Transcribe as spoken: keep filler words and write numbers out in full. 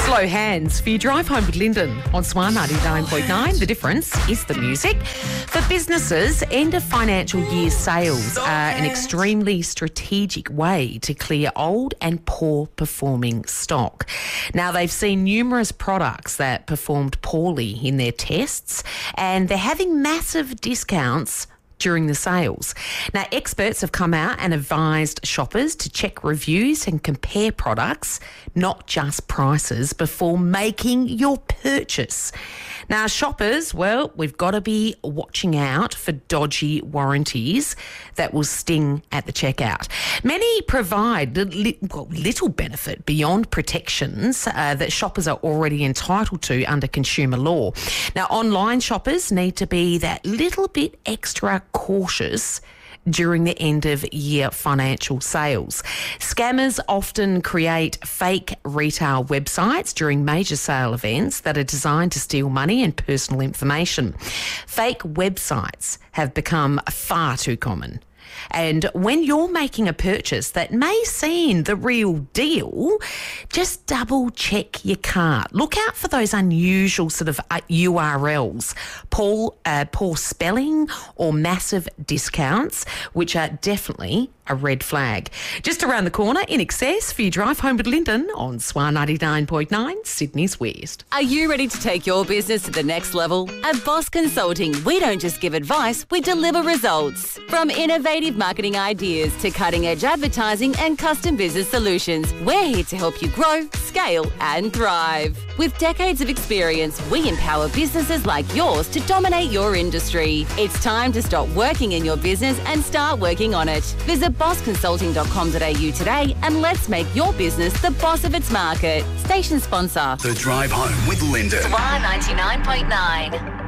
Slow Hands for your drive home with Lyndon on Swan ninety-nine point nine. The difference is the music. For businesses, end of financial year sales are an extremely strategic way to clear old and poor performing stock. Now, they've seen numerous products that performed poorly in their tests, and they're having massive discounts during the sales. Now, experts have come out and advised shoppers to check reviews and compare products, not just prices, before making your purchase. Now, shoppers, well, we've got to be watching out for dodgy warranties that will sting at the checkout. Many provide li- well, little benefit beyond protections uh, that shoppers are already entitled to under consumer law. Now, online shoppers need to be that little bit extra cautious during the end of year financial sales. Scammers often create fake retail websites during major sale events that are designed to steal money and personal information. Fake websites have become far too common. And when you're making a purchase that may seem the real deal, just double check your cart. Look out for those unusual sort of U R Ls, poor, uh, poor spelling or massive discounts, which are definitely a red flag. Just around the corner, In Excess for your drive home with Lyndon on Swan ninety-nine point nine, Sydney's West. Are you ready to take your business to the next level? At Boss Consulting, we don't just give advice, we deliver results. From innovative marketing ideas to cutting-edge advertising and custom business solutions, we're here to help you grow, scale and thrive. With decades of experience, we empower businesses like yours to dominate your industry. It's time to stop working in your business and start working on it. Visit boss consulting dot com dot a u today and let's make your business the boss of its market. Station sponsor. The Drive Home with Lyndon. Swan ninety-nine point nine.